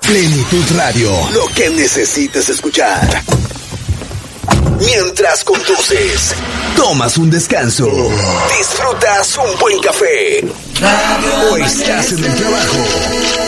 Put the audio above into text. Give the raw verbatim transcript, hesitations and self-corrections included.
Plenitud Radio, lo que necesites escuchar. Mientras conduces, tomas un descanso, disfrutas un buen café o estás en el trabajo.